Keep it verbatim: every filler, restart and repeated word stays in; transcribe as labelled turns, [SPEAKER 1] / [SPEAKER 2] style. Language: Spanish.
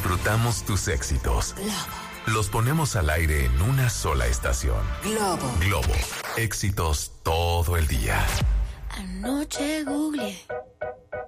[SPEAKER 1] disfrutamos tus éxitos.
[SPEAKER 2] Globo.
[SPEAKER 1] Los ponemos al aire en una sola estación.
[SPEAKER 2] Globo.
[SPEAKER 1] Globo. Éxitos todo el día.
[SPEAKER 2] Anoche googleé